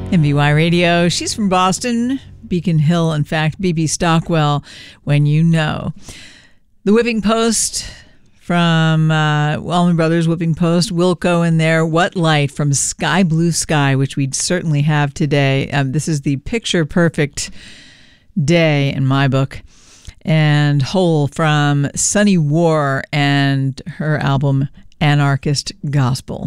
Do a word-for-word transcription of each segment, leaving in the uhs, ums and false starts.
M V Y Radio. She's from Boston, Beacon Hill, in fact, B B Stockwell, When You Know. The Whipping Post from uh, Allman Brothers Whipping Post, Wilco in there. What Light from Sky Blue Sky, which we'd certainly have today. Um, this is the picture perfect day in my book. And Hole from Sunny War and her album Anarchist Gospel.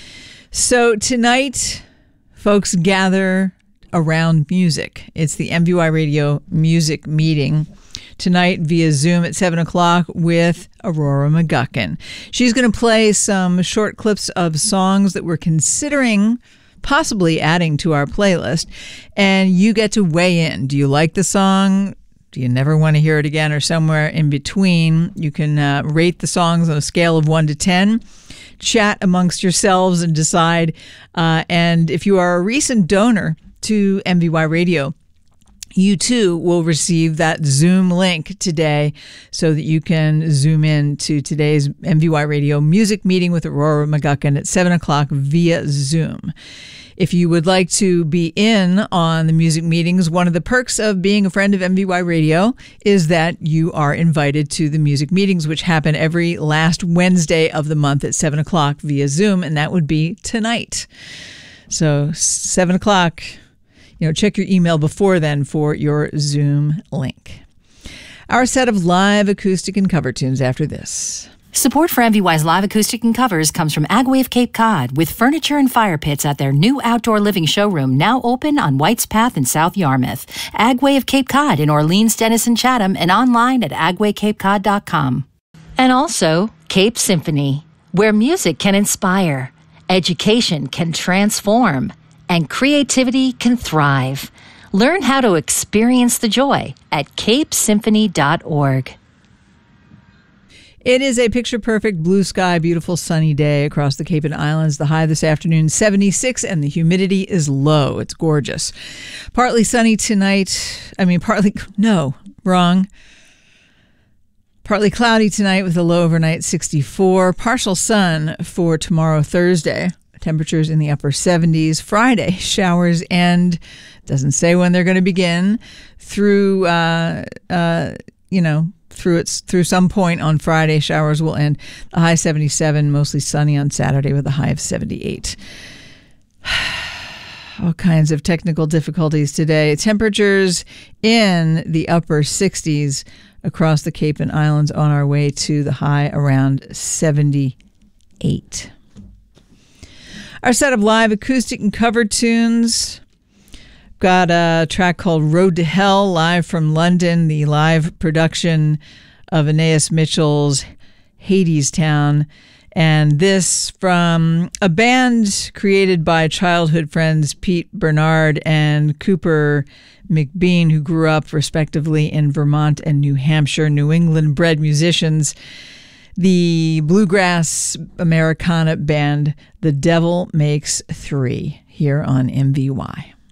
So tonight, folks gather around music. It's the M V Y Radio Music Meeting tonight via Zoom at seven o'clock with Aurora McGuckin. She's going to play some short clips of songs that we're considering possibly adding to our playlist, and you get to weigh in. Do you like the song? Do you never want to hear it again? Or somewhere in between? You can uh, rate the songs on a scale of one to ten. Chat amongst yourselves and decide. Uh, and if you are a recent donor to M V Y Radio, you too will receive that Zoom link today so that you can zoom in to today's M V Y Radio Music Meeting with Aurora McGuckin at seven o'clock via Zoom. If you would like to be in on the music meetings, one of the perks of being a friend of M V Y Radio is that you are invited to the music meetings, which happen every last Wednesday of the month at seven o'clock via Zoom, and that would be tonight. So seven o'clock, you know, check your email before then for your Zoom link. Our set of live acoustic and cover tunes after this. Support for M V Y's live acoustic and covers comes from Agway of Cape Cod, with furniture and fire pits at their new outdoor living showroom, now open on White's Path in South Yarmouth. Agway of Cape Cod in Orleans, Denison, Chatham, and online at agway cape cod dot com. And also, Cape Symphony, where music can inspire, education can transform, and creativity can thrive. Learn how to experience the joy at cape symphony dot org. It is a picture-perfect blue sky, beautiful sunny day across the Cape and Islands. The high this afternoon, seventy-six, and the humidity is low. It's gorgeous. Partly sunny tonight. I mean, partly, no, wrong. Partly cloudy tonight with a low overnight sixty-four. Partial sun for tomorrow, Thursday. Temperatures in the upper seventies. Friday, showers end. Doesn't say when they're going to begin. Through, uh, uh, you know, through its through some point on Friday, showers will end. The high seventy-seven, mostly sunny on Saturday with a high of seventy-eight. All kinds of technical difficulties today. Temperatures in the upper sixties across the Cape and Islands, on our way to the high around seventy-eight. Our set of live acoustic and cover tunes. Got a track called Road to Hell, live from London, the live production of Anais Mitchell's Hadestown. And this from a band created by childhood friends Pete Bernard and Cooper McBean, who grew up respectively in Vermont and New Hampshire, New England-bred musicians. The bluegrass Americana band The Devil Makes Three, here on M V Y.